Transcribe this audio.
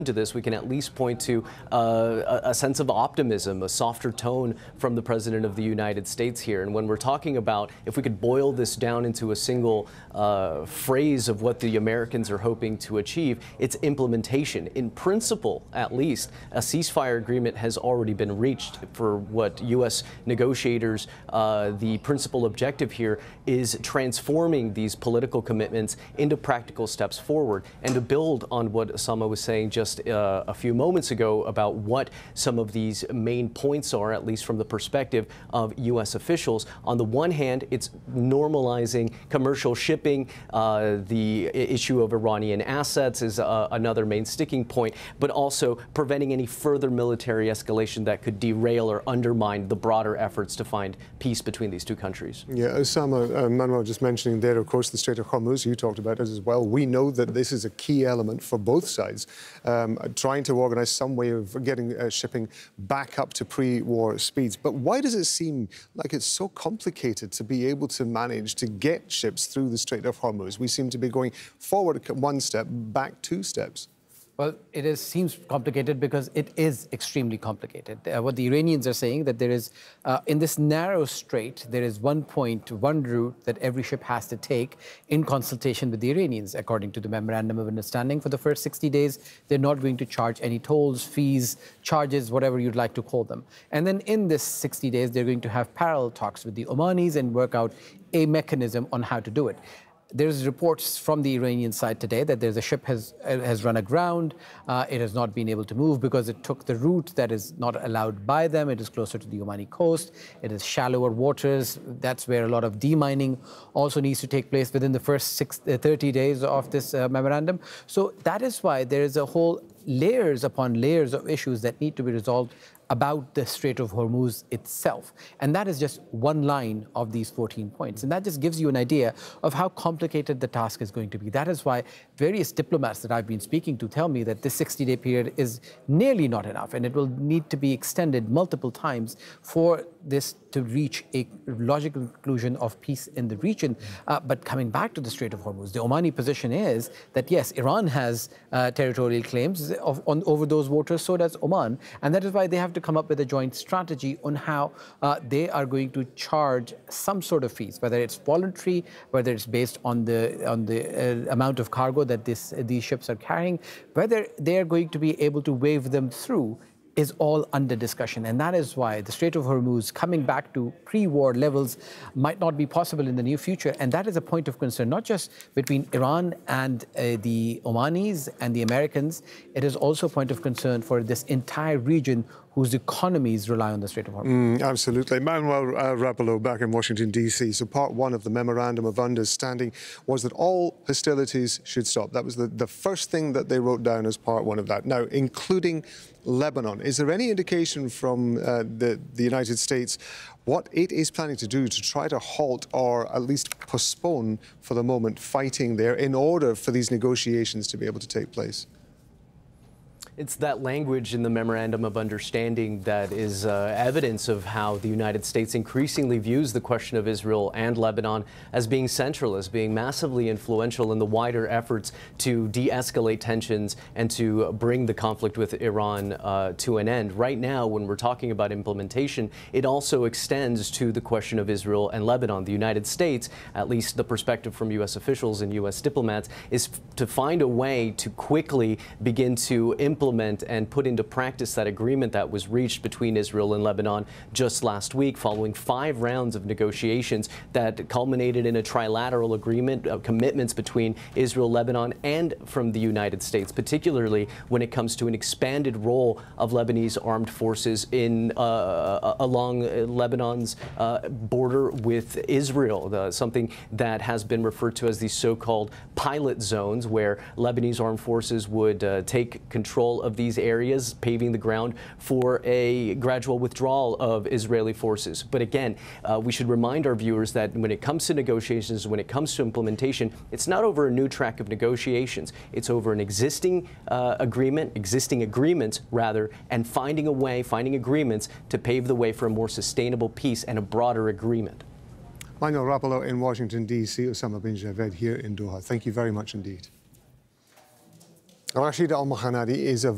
to this, we can at least point to a sense of optimism, a softer tone from the President of the United States here. And when we're talking about, if we could boil this down into a single phrase of what the Americans are hoping to achieve, it's implementation. In principle, at least, a ceasefire agreement has already been reached for what U.S. negotiators, the principal objective here is transforming these political commitments into practical steps forward, and to build on what Osama was saying just a few moments ago about what some of these main points are, at least from the perspective of U.S. officials. On the one hand, it's normalizing commercial shipping. The issue of Iranian assets is another main sticking point, but also preventing any further military escalation that could derail or undermine the broader efforts to find peace between these two countries. Yeah, Osama, Manuel just mentioning there, of course, the Strait of Hormuz, you talked about it as well. We know that this is a key element for both sides. Trying to organise some way of getting shipping back up to pre-war speeds. But why does it seem like it's so complicated to be able to manage to get ships through the Strait of Hormuz? We seem to be going forward one step, back two steps. Well, seems complicated because it is extremely complicated. What the Iranians are saying, that there is, in this narrow strait, there is one point, one route that every ship has to take in consultation with the Iranians. According to the Memorandum of Understanding, for the first 60 days, they're not going to charge any tolls, fees, charges, whatever you'd like to call them. And then in this 60 days, they're going to have parallel talks with the Omanis and work out a mechanism on how to do it. There's reports from the Iranian side today that there's a ship has run aground. It has not been able to move because it took the route that is not allowed by them. It is closer to the Omani coast. It is shallower waters. That's where a lot of demining also needs to take place within the first 30 days of this memorandum. So that is why there is a whole layers upon layers of issues that need to be resolved about the Strait of Hormuz itself. And that is just one line of these 14 points. And that just gives you an idea of how complicated the task is going to be. That is why various diplomats that I've been speaking to tell me that this 60-day period is nearly not enough, and it will need to be extended multiple times for this to reach a logical conclusion of peace in the region. But coming back to the Strait of Hormuz, the Omani position is that, yes, Iran has territorial claims over those waters, so does Oman. And that is why they have to come up with a joint strategy on how they are going to charge some sort of fees, whether it's voluntary, whether it's based on the amount of cargo that these ships are carrying, whether they are going to be able to wave them through is all under discussion. And that is why the Strait of Hormuz coming back to pre-war levels might not be possible in the near future. And that is a point of concern, not just between Iran and the Omanis and the Americans. It is also a point of concern for this entire region whose economies rely on the Strait of Hormuz. Absolutely. Manuel Rapallo back in Washington, D.C. So part one of the Memorandum of Understanding was that all hostilities should stop. That was the first thing that they wrote down as part one of that. Now, including Lebanon. Is there any indication from the United States what it is planning to do to try to halt or at least postpone for the moment fighting there in order for these negotiations to be able to take place? It's that language in the Memorandum of Understanding that is evidence of how the United States increasingly views the question of Israel and Lebanon as being central, as being massively influential in the wider efforts to de-escalate tensions and to bring the conflict with Iran to an end. Right now, when we're talking about implementation, it also extends to the question of Israel and Lebanon. The United States, at least the perspective from U.S. officials and U.S. diplomats, is to find a way to quickly begin to implement and put into practice that agreement that was reached between Israel and Lebanon just last week, following 5 rounds of negotiations that culminated in a trilateral agreement of commitments between Israel, Lebanon, and from the United States, particularly when it comes to an expanded role of Lebanese armed forces in along Lebanon's border with Israel, something that has been referred to as the so-called pilot zones, where Lebanese armed forces would take control of these areas, paving the ground for a gradual withdrawal of Israeli forces. But again, we should remind our viewers that when it comes to negotiations, when it comes to implementation, it's not over a new track of negotiations. It's over an existing existing agreements, rather, and finding a way, finding agreements to pave the way for a more sustainable peace and a broader agreement. Manuel Rapallo in Washington, D.C., Osama bin Javed here in Doha. Thank you very much indeed. Rashid Al Mahanadi is a